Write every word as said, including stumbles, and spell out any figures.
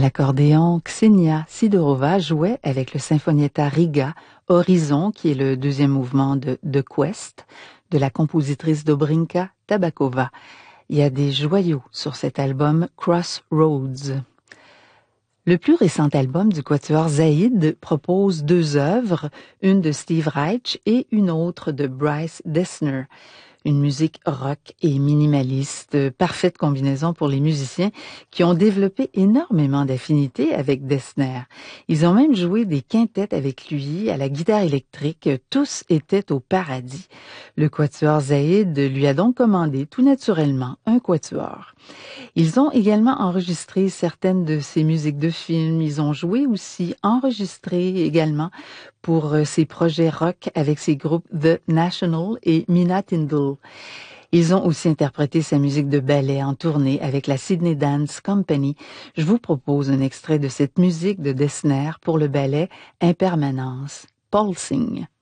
l'accordéon, Ksenia Sidorova jouait avec le Sinfonietta Riga, Horizon, qui est le deuxième mouvement de The Quest, de la compositrice Dobrinka Tabakova. Il y a des joyaux sur cet album Crossroads. Le plus récent album du quatuor Zaïd propose deux œuvres, une de Steve Reich et une autre de Bryce Dessner. Une musique rock et minimaliste, parfaite combinaison pour les musiciens qui ont développé énormément d'affinités avec Dessner. Ils ont même joué des quintettes avec lui à la guitare électrique, tous étaient au paradis. Le quatuor Zaïd lui a donc commandé tout naturellement un quatuor. Ils ont également enregistré certaines de ses musiques de films, ils ont joué aussi, enregistré également pour ses projets rock avec ses groupes The National et Mina Tindall. Ils ont aussi interprété sa musique de ballet en tournée avec la Sydney Dance Company. Je vous propose un extrait de cette musique de Dessner pour le ballet Impermanence, Pulsing.